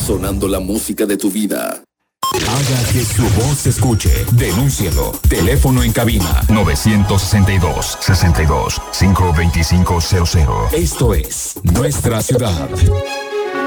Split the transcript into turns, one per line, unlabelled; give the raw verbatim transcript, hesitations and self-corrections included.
sonando la música de tu vida.
Haga que su voz se escuche. Denúncielo. Teléfono en cabina nueve seis dos, seis dos, cinco dos cinco cero cero. Esto es Nuestra Ciudad.